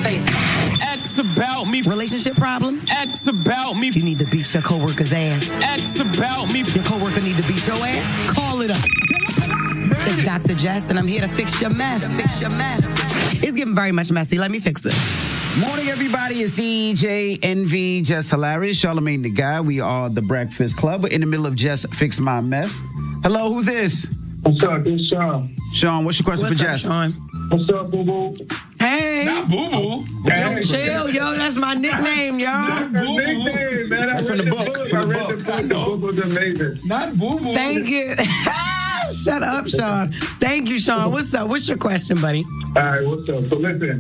X about me. Relationship problems? X about me. You need to beat your coworker's ass. X about me. Your coworker need to beat your ass? Call it up. It's Dr. Jess, and I'm here to fix your mess. Fix your mess. It's getting very much messy. Let me fix it. Morning, everybody. It's DJ NV, Jess Hilarious, Charlamagne the Guy. We are the Breakfast Club. We're in the middle of Jess Fix My Mess. Hello, who's this? What's up? It's Sean. Sean, what's your question for Jess? Sean? What's up, Boo Boo? Hey. Not Boo Boo. Hey. Chill, yo. That's my nickname, y'all. Nickname, man. That's from the book. I read the book. The book was amazing. Not Boo Boo. Thank you. Shut up, Sean. Thank you, Sean. What's up? What's your question, buddy? All right, what's up? So listen,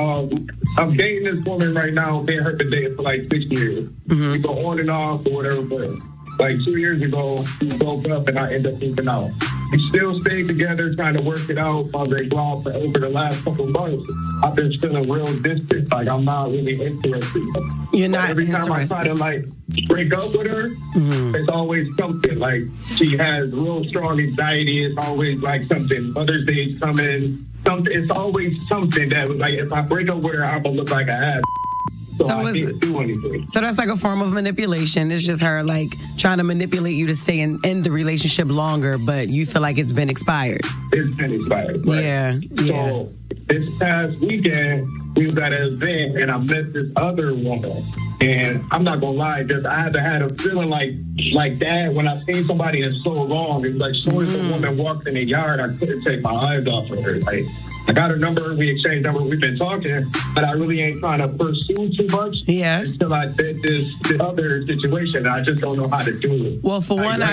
I'm dating this woman right now. Been her dating for like 6 years. We go on and off or whatever, but like 2 years ago, we broke up and I ended up moving out. We still stayed together, trying to work it out. While they gone for over the last couple of months, I've been feeling real distant. Like I'm not really interested. You're not every time interested. I try to like break up with her, it's always something. Like she has real strong anxiety. It's always like something. Mother's Day's coming. Something. It's always something that was like if I break up with her, I'm gonna look like an ass. So I can't do anything. So that's like a form of manipulation. It's just her like trying to manipulate you to stay in the relationship longer, but you feel like it's been expired. It's been expired. Right? Yeah. So this past weekend, we was at an event and I met this other woman. And I'm not gonna lie, just I had a feeling like that when I seen somebody in so long. It's like soon as the woman walked in the yard, I couldn't take my eyes off of her. Like I got her number, we exchanged numbers, we've been talking, but I really ain't trying to pursue too much. Yeah. Until I did this other situation. I just don't know how to do it. Well, for one,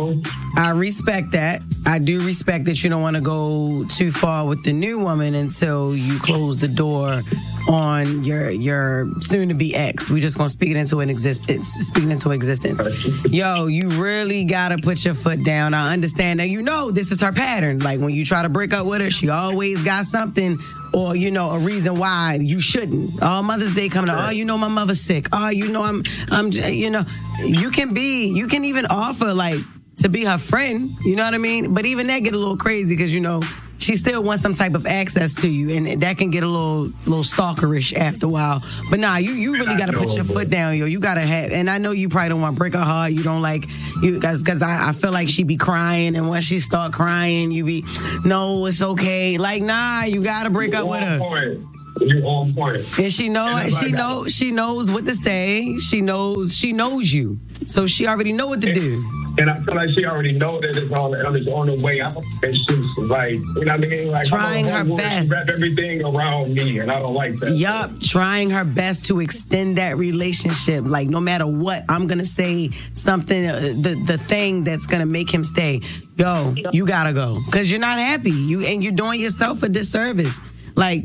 I respect that. I do respect that you don't want to go too far with the new woman until you close the door on your soon-to-be ex. We just gonna speak it into existence. Yo, you really gotta put your foot down. I understand that. You know this is her pattern. Like when you try to break up with her, she always got something or a reason why you shouldn't. Oh, Mother's Day coming up. Oh, my mother's sick. Oh, I'm you can even offer like to be her friend. You know what I mean? But even that get a little crazy because she still wants some type of access to you, and that can get a little stalkerish after a while. But nah, you really got to put your foot down, yo. You got to have, and I know you probably don't want to break her heart. You don't like, because I feel like she be crying, and when she start crying, you be, no, it's okay. Like, nah, you got to break up with her. You're on point. And she knows what to say. She knows you. So she already know what to do. And I feel like she already know that it's on the way out. And she's like, you know what I mean? Like, trying her best. She wrap everything around me, and I don't like that. Yup, trying her best to extend that relationship. Like, no matter what, I'm going to say something, the thing that's going to make him stay. Yo, you got to go. Because you're not happy. And you're doing yourself a disservice. Like,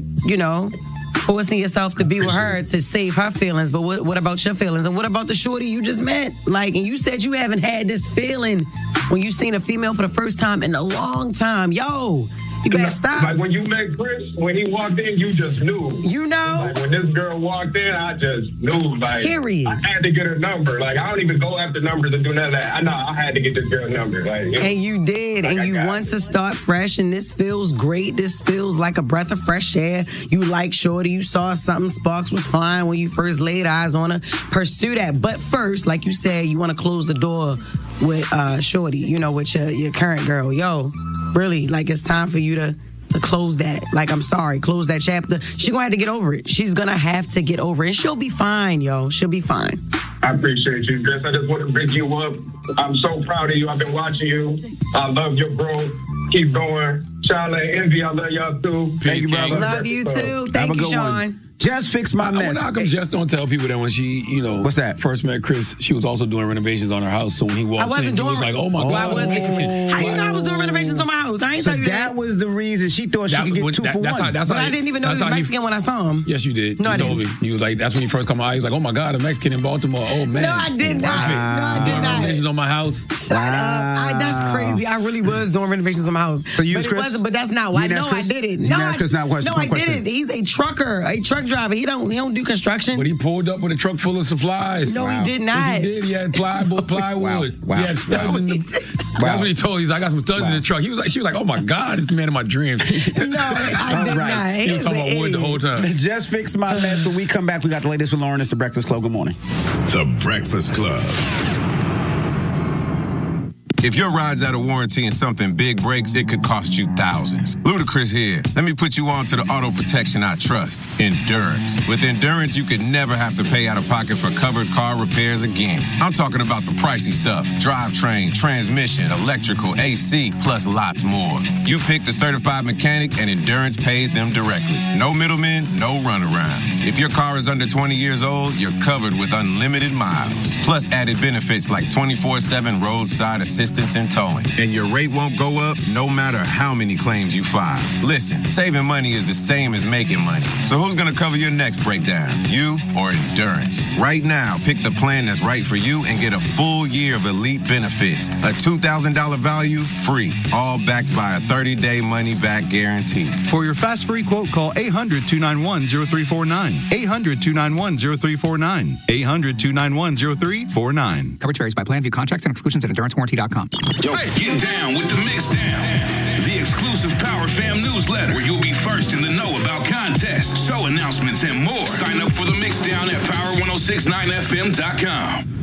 forcing yourself to be with her to save her feelings. But what about your feelings? And what about the shorty you just met? Like, and you said you haven't had this feeling when you seen a female for the first time in a long time. Yo, you better stop. Like when you met Chris, when he walked in, you just knew. You know? Like when this girl walked in, I just knew. Like, period. I had to get her number. Like, I don't even go after numbers and do none of that. I know I had to get this girl number. Like, and you did. Like, and you want to start fresh, and this feels great. This feels like a breath of fresh air. You like shorty. You saw something. Sparks was fine when you first laid eyes on her. Pursue that. But first, like you said, you want to close the door with shorty, with your current girl. Yo, really, like it's time for you to close that. Like, I'm sorry, close that chapter. She's gonna have to get over it. She's gonna have to get over it. And she'll be fine, yo. She'll be fine. I appreciate you, Chris. I just want to bring you up. I'm so proud of you. I've been watching you. I love your growth. Keep going. Charlotte, Envy, I love y'all too. Thank you, brother. Love you too. Thank you, Sean. Jess Fix My Mess. How come Jess don't tell people that when she, what's that? First met Chris, she was also doing renovations on her house. So when he walked in, he was like, oh my God. How you know I was doing renovations on my house? I ain't tell you that. That was the reason she thought she could get 2 for 1. But I didn't even know he was Mexican when I saw him. Yes, you did. No, I didn't. Told me. He was like, that's when he first come out. He was like, oh my God, a Mexican in Baltimore. Oh man. No, I did not. No, I did not. Renovations on on my house. Shut up. That's crazy. I really was doing renovations on my house. So you, Chris? But that's not why. No, I did it. No, I didn't. He's a trucker, a truck driver. He don't do construction. But he pulled up with a truck full of supplies. No, he did not. Yes, he did. He had plywood. Wow. He had studs in the... That's what he told. He's like, I got some studs in the truck. She was like, oh my God, it's the man of my dreams. No, I did not. He was talking about wood the whole time. Just Fix My Mess. When we come back, we got the latest with Lauren. It's The Breakfast Club. Good morning. The Breakfast Club. If your ride's out of warranty and something big breaks, it could cost you thousands. Ludacris here. Let me put you on to the auto protection I trust, Endurance. With Endurance, you could never have to pay out of pocket for covered car repairs again. I'm talking about the pricey stuff: drivetrain, transmission, electrical, AC, plus lots more. You pick the certified mechanic and Endurance pays them directly. No middlemen, no runaround. If your car is under 20 years old, you're covered with unlimited miles. Plus added benefits like 24/7 roadside assistance and towing. And your rate won't go up no matter how many claims you file. Listen, saving money is the same as making money. So who's going to cover your next breakdown? You or Endurance? Right now, pick the plan that's right for you and get a full year of elite benefits. A $2,000 value, free. All backed by a 30-day money-back guarantee. For your fast free quote, call 800-291-0349. 800-291-0349. 800-291-0349. Coverage varies by plan. View contracts and exclusions at endurancewarranty.com. Get down with the Mixdown, the exclusive Power Fam newsletter where you'll be first in the know about contests, show announcements, and more. Sign up for the Mixdown at power1069fm.com.